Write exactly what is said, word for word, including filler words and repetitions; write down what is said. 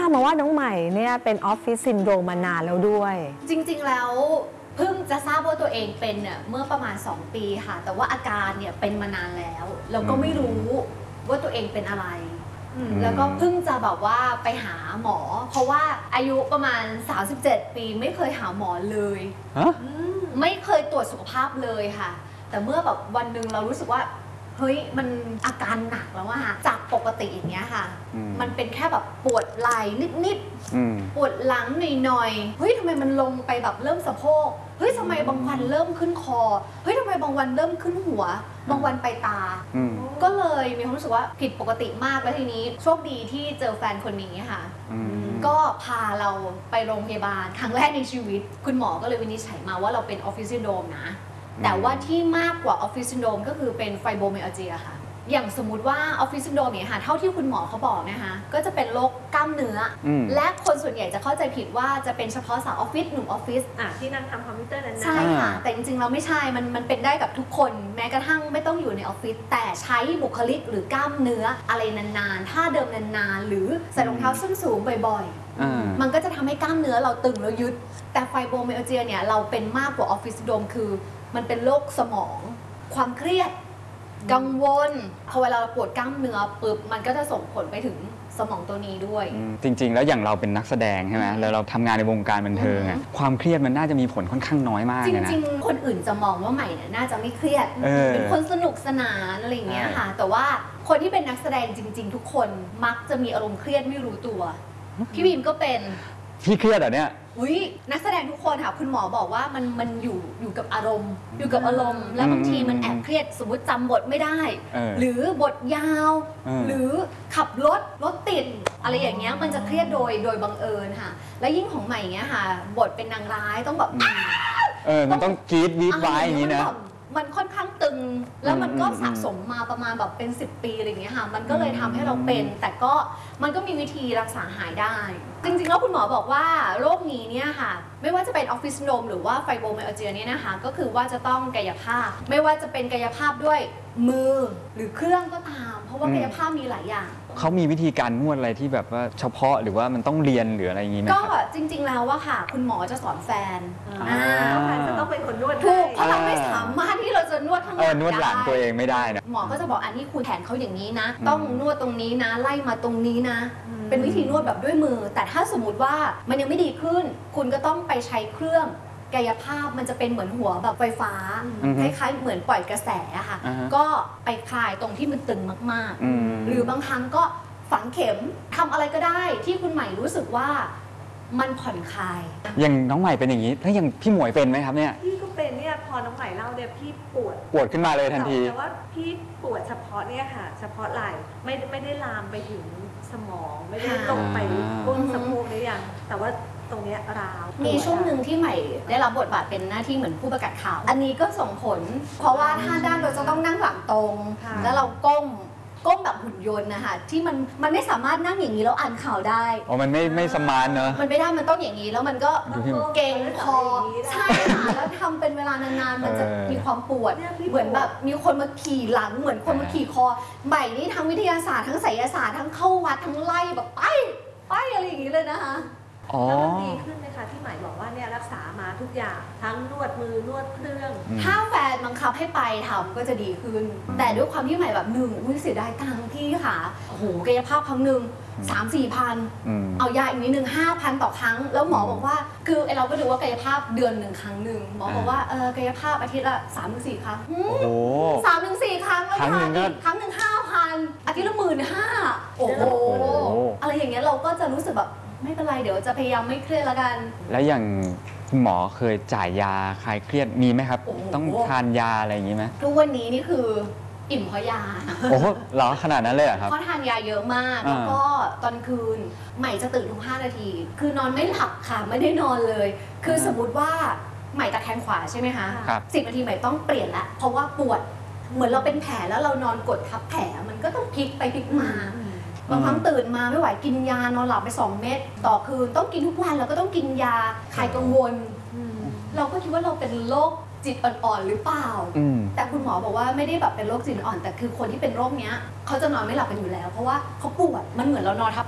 บมาว่าน้องใหม่เนี่ยเป็นออฟฟิศซินโดรมมานานแล้วด้วยจริงๆแล้วเพิ่งจะทราบว่าตัวเองเป็นเนี่ยเมื่อประมาณสองปีค่ะแต่ว่าอาการเนี่ยเป็นมานานแล้วแล้วก็ไม่รู้ว่าตัวเองเป็นอะไรแล้วก็เพิ่งจะแบบว่าไปหาหมอเพราะว่าอายุประมาณสามสิบเจ็ดปีไม่เคยหาหมอเลยไม่เคยตรวจสุขภาพเลยค่ะแต่เมื่อแบบวันหนึ่งเรารู้สึกว่าเฮ้ยมันอาการหนักแล้วอะค่ะจากปกติอย่างเงี้ยค่ะมันเป็นแค่แบบปวดไหล่นิดๆปวดหลังหน่อยๆเฮ้ยทำไมมันลงไปแบบเริ่มสะโพกเฮ้ยทำไมบางวันเริ่มขึ้นคอเฮ้ยทำไมบางวันเริ่มขึ้นหัวบางวันไปตาก็เลยมีความรู้สึกว่าผิดปกติมากแล้วทีนี้โชคดีที่เจอแฟนคนนี้ค่ะก็พาเราไปโรงพยาบาลครั้งแรกในชีวิตคุณหมอก็เลยวินิจฉัยมาว่าเราเป็นออฟฟิศซินโดรมนะแต่ว่าที่มากกว่าออฟฟิศซินโดรมก็คือเป็นไฟโบไมอัลเจียค่ะอย่างสมมุติว่าออฟฟิศซินโดรมเนี่ยค่ะเท่าที่คุณหมอเขาบอกนะคะก็จะเป็นโรคกล้ามเนื้อและคนส่วนใหญ่จะเข้าใจผิดว่าจะเป็นเฉพาะสาวออฟฟิศหนุ่มออฟฟิศอ่ะที่นั่งทำคอมพิวเตอร์นานๆใช่ค่ะแต่จริงๆเราไม่ใช่มันมันเป็นได้กับทุกคนแม้กระทั่งไม่ต้องอยู่ในออฟฟิศแต่ใช้บุคลิกหรือกล้ามเนื้ออะไรนานๆท่าเดิมนานๆหรือใส่รองเท้าส้นสูงบ่อยๆมันก็จะทำให้กล้ามเนื้อเราตึงแล้วยึดแต่ไฟโบไมอัลเจียเนี่ยเราเป็นมากกว่าออฟฟิศซินโดรมคือมันเป็นโรคสมองความเครียดกังวลพอเวลาเราปวดกล้ามเนื้อปุ๊บมันก็จะส่งผลไปถึงสมองตัวนี้ด้วยจริงๆแล้วอย่างเราเป็นนักแสดงใช่ไหมแล้วเราทำงานในวงการบันเทิงอะความเครียดมันน่าจะมีผลค่อนข้างน้อยมากเลยนะจริงๆคนอื่นจะมองว่าใหม่เนี่ยน่าจะไม่เครียดเป็นคนสนุกสนานอะไรอย่างเงี้ยค่ะแต่ว่าคนที่เป็นนักแสดงจริงๆทุกคนมักจะมีอารมณ์เครียดไม่รู้ตัวพี่บีมก็เป็นพี่เครียดเหรอเนี่ยอุ้ยนักแสดงทุกคนค่ะคุณหมอบอกว่ามันมันอยู่อยู่กับอารมณ์อยู่กับอารมณ์แล้วบางทีมันแอบเครียดสมมติจำบทไม่ได้หรือบทยาวหรือขับรถรถติดอะไรอย่างเงี้ยมันจะเครียดโดยโดยบังเอิญค่ะและยิ่งของใหม่เงี้ยค่ะบทเป็นนางร้ายต้องแบบเออมันต้องกรี๊ดวีดไว้อย่างนี้นะมันค่อนข้างตึงแล้วมันก็สะสมมาประมาณแบบเป็นสิบปีอะไรอย่างเงี้ยค่ะมันก็เลยทำให้เราเป็นแต่ก็มันก็มีวิธีรักษาหายได้จริงๆแล้วคุณหมอบอกว่าโรคนี้เนี่ยค่ะไม่ว่าจะเป็นออฟฟิศซินโดรมหรือว่าไฟโบไมอัลเจียเนี่ยนะคะก็คือว่าจะต้องกายภาพไม่ว่าจะเป็นกายภาพด้วยมือหรือเครื่องก็ตามเพราะว่ากายภาพมีหลายอย่างเขามีวิธีการนวดอะไรที่แบบว่าเฉพาะหรือว่ามันต้องเรียนหรืออะไรอย่างนี้ไหมก็จริงๆแล้วว่าค่ะคุณหมอจะสอนแฟนแฟนจะต้องเป็นคนนวดถูกเพราะเราไม่สามารถที่เราจะนวดทั้งหลังนวดหลังตัวเองไม่ได้นะหมอก็จะบอกอันนี้คุณแขนเขาอย่างนี้นะต้องนวดตรงนี้นะไล่มาตรงนี้นะเป็นวิธีนวดแบบด้วยมือแต่ถ้าสมมุติว่ามันยังไม่ดีขึ้นคุณก็ต้องไปใช้เครื่องกายภาพมันจะเป็นเหมือนหัวแบบไฟฟ้าคล้ายๆเหมือนปล่อยกระแสอะค่ะก็ไปคลายตรงที่มันตึงมากๆหรือบางครั้งก็ฝังเข็มทำอะไรก็ได้ที่คุณใหม่รู้สึกว่ามันผ่อนคลายอย่างน้องใหม่เป็นอย่างนี้แล้วอย่างพี่หมวยเป็นไหมครับเนี่ยพี่ก็เป็นเนี่ยพอน้องใหม่เล่าเนี่ยพี่ปวดปวดขึ้นมาเลยทันทีแต่ว่าพี่ปวดเฉพาะเนี่ยค่ะเฉพาะไหล่ไม่ไม่ได้ลามไปถึงสมองไม่ได้ลงไปก้นสะโพกได้ยังแต่ว่าตรงนี้ร้าวมีช่วงหนึ่งที่ใหม่ได้รับบทบาทเป็นหน้าที่เหมือนผู้ประกาศข่าวอันนี้ก็ส่งผลเพราะว่าท่าด้านเราจะต้องนั่งหลังตรงแล้วเราก้มก้มแบบหุ่นยนต์นะคะที่มันมันไม่สามารถนั่งอย่างนี้แล้วอ่านข่าวได้อ๋อมันไม่ไม่สมานเนอะมันไม่ได้มันต้องอย่างนี้แล้วมันก็เก่งคอใช่ค่ะแล้วทำเป็นเวลานานๆมันจะมีความปวดเหมือนแบบมีคนมาขี่หลังเหมือนคนมาขี่คอใหม่นี่ทั้งวิทยาศาสตร์ทั้งไสยศาสตร์ทั้งเข้าวัดทั้งไล่แบบไปไปอะไรอย่างนี้เลยนะคะแล้วมันดีขึ้นไหมคะที่หมายบอกว่าเนี่ยรักษามาทุกอย่างทั้งนวดมือนวดเครื่องถ้าแฟนบังคับให้ไปทำก็จะดีขึ้นแต่ด้วยความที่ใหม่แบบหนึ่งอุ้ยเสียดายตังค์พี่ค่ะโอ้โหกายภาพครั้งหนึ่งสามสี่พันเอายาอีกนิดหนึ่งห้าพันต่อครั้งแล้วหมอบอกว่าคือไอเราก็ดูว่ากายภาพเดือนหนึ่งครั้งหนึ่งหมอบอกว่าเออกายภาพอาทิตย์ละสามถึงสี่ครั้งสามถึงสี่ครั้งแล้วค่ะครั้งหนึ่งห้าพันอาทิตย์ละหมื่นห้าโอ้โหอะไรอย่างเงี้ยเราก็จะรู้สึกแบบไม่เป็นไรเดี๋ยวจะพยายามไม่เครียดละกันแล้วอย่างคุณหมอเคยจ่ายยาคลายเครียดมีไหมครับต้องทานยาอะไรอย่างนี้ไหมทุกวันนี้นี่คืออิ่มเพราะยาโอ้โหเหรอขนาดนั้นเลยเหรอครับเพราะทานยาเยอะมากแล้วก็ตอนคืนใหม่จะตื่นทุกห้านาทีคือนอนไม่หลับค่ะไม่ได้นอนเลยคือสมมติว่าใหม่ตะแคงขวาใช่ไหมคะสิบนาทีใหม่ต้องเปลี่ยนละเพราะว่าปวดเหมือนเราเป็นแผลแล้วเรานอนกดทับแผลมันก็ต้องพลิกไปพลิกมาบางครั้งตื่นมาไม่ไหวกินยานอนหลับไปสองเม็ดต่อคืนต้องกินทุกวันแล้วก็ต้องกินยาคลายกังวลเราก็คิดว่าเราเป็นโรคจิตอ่อนๆหรือเปล่าแต่คุณหมอบอกว่าไม่ได้แบบเป็นโรคจิตอ่อนแต่คือคนที่เป็นโรคเนี้ยเขาจะนอนไม่หลับกันอยู่แล้วเพราะว่าเขาปวดมันเหมือนเรานอนทับ